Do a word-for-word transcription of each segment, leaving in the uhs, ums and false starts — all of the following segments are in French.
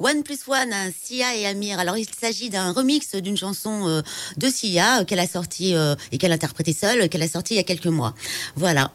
One plus One, Sia et Amir. Alors il s'agit d'un remix d'une chanson euh, de Sia euh, qu'elle a sortie euh, et qu'elle a interprétée seule, qu'elle a sortie il y a quelques mois. Voilà.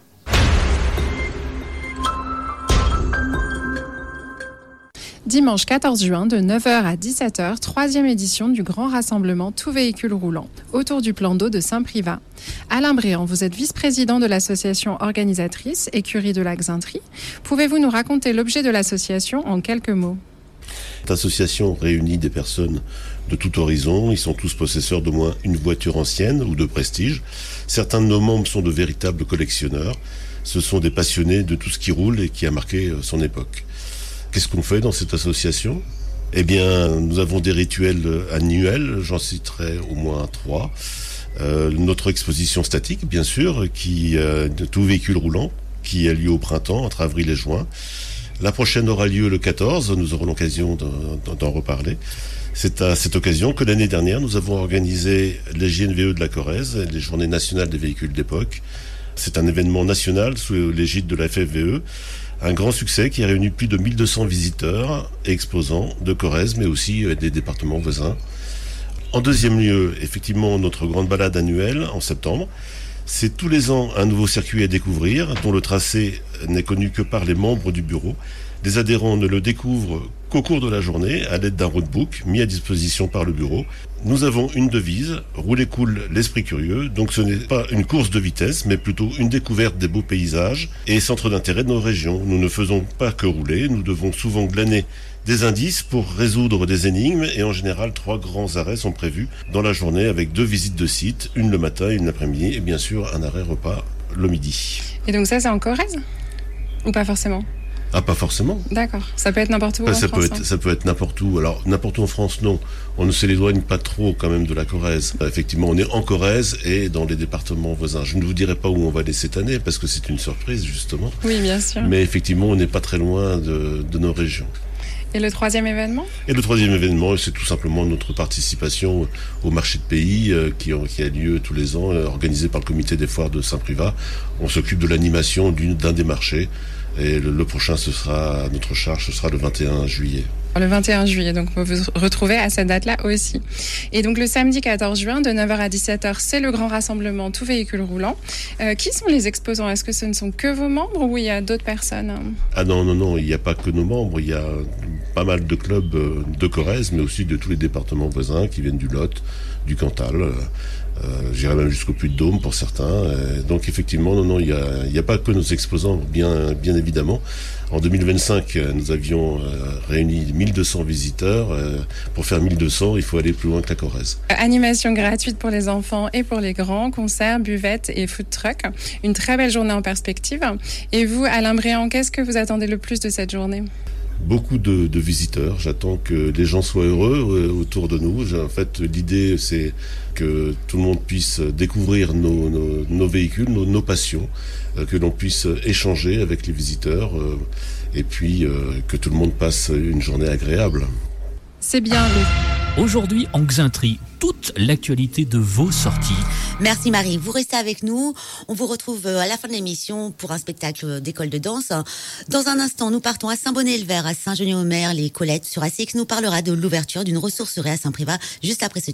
Dimanche quatorze juin de neuf heures à dix-sept heures, troisième édition du grand rassemblement Tout véhicule roulant autour du plan d'eau de Saint-Privat. Alain Bréant, vous êtes vice-président de l'association organisatrice Écurie de la Xainterie. Pouvez-vous nous raconter l'objet de l'association en quelques mots ? Cette association réunit des personnes de tout horizon. Ils sont tous possesseurs d'au moins une voiture ancienne ou de prestige. Certains de nos membres sont de véritables collectionneurs. Ce sont des passionnés de tout ce qui roule et qui a marqué son époque. Qu'est-ce qu'on fait dans cette association ? Eh bien, nous avons des rituels annuels, j'en citerai au moins trois. Euh, notre exposition statique, bien sûr, qui euh, de tout véhicule roulant, qui a lieu au printemps, entre avril et juin. La prochaine aura lieu le quatorze, nous aurons l'occasion d'en, d'en reparler. C'est à cette occasion que l'année dernière, nous avons organisé les J N V E de la Corrèze, les Journées nationales des véhicules d'époque. C'est un événement national sous l'égide de la F F V E. Un grand succès qui a réuni plus de mille deux cents visiteurs et exposants de Corrèze, mais aussi des départements voisins. En deuxième lieu, effectivement, notre grande balade annuelle en septembre. C'est tous les ans un nouveau circuit à découvrir, dont le tracé n'est connu que par les membres du bureau. Les adhérents ne le découvrent qu'au cours de la journée, à l'aide d'un roadbook mis à disposition par le bureau. Nous avons une devise, rouler cool, l'esprit curieux. Donc ce n'est pas une course de vitesse, mais plutôt une découverte des beaux paysages et centres d'intérêt de nos régions. Nous ne faisons pas que rouler, nous devons souvent glaner des indices pour résoudre des énigmes et en général trois grands arrêts sont prévus dans la journée avec deux visites de site, une le matin, une l'après-midi et bien sûr un arrêt repas le midi. Et donc ça c'est en Corrèze ? Ou pas forcément ? Ah, pas forcément. D'accord. Ça peut être n'importe où enfin, en ça France. Peut être, hein. Ça peut être n'importe où. Alors, n'importe où en France, non. On ne s'éloigne pas trop quand même de la Corrèze. Effectivement, on est en Corrèze et dans les départements voisins. Je ne vous dirai pas où on va aller cette année parce que c'est une surprise, justement. Oui, bien sûr. Mais effectivement, on n'est pas très loin de, de nos régions. Et le troisième événement ? Et le troisième événement, c'est tout simplement notre participation au marché de pays euh, qui, qui a lieu tous les ans, euh, organisé par le comité des foires de Saint-Privat. On s'occupe de l'animation d'une, d'un des marchés. Et le, le prochain, ce sera à notre charge, ce sera le vingt et un juillet. Le vingt et un juillet, donc vous vous retrouvez à cette date-là aussi. Et donc le samedi quatorze juin, de neuf heures à dix-sept heures, c'est le grand rassemblement Tout véhicule roulant. Euh, qui sont les exposants ? Est-ce que ce ne sont que vos membres ou il y a d'autres personnes ? Ah non, non, non, il n'y a pas que nos membres, il y a pas mal de clubs de Corrèze, mais aussi de tous les départements voisins qui viennent du Lot, du Cantal, euh, j'irai même jusqu'au Puy-de-Dôme pour certains. Euh, donc effectivement, non, non, il n'y a, il y a pas que nos exposants, bien, bien évidemment. En deux mille vingt-cinq, nous avions euh, réuni mille deux cents visiteurs. Euh, pour faire mille deux cents, il faut aller plus loin que la Corrèze. Animation gratuite pour les enfants et pour les grands, concerts, buvettes et food truck. Une très belle journée en perspective. Et vous, Alain Bréant, qu'est-ce que vous attendez le plus de cette journée ? Beaucoup de, de visiteurs. J'attends que les gens soient heureux autour de nous. En fait, l'idée, c'est que tout le monde puisse découvrir nos, nos, nos véhicules, nos, nos passions, que l'on puisse échanger avec les visiteurs et puis que tout le monde passe une journée agréable. C'est bien. Le... Aujourd'hui, en Xainterie, toute l'actualité de vos sorties. Merci Marie, vous restez avec nous. On vous retrouve à la fin de l'émission pour un spectacle d'école de danse. Dans un instant, nous partons à Saint-Bonnet-le-Vert, à Saint-Genis-aux-Mers. Les Colettes sur A C X nous parlera de l'ouverture d'une ressourcerie à Saint-Privat juste après ce titre.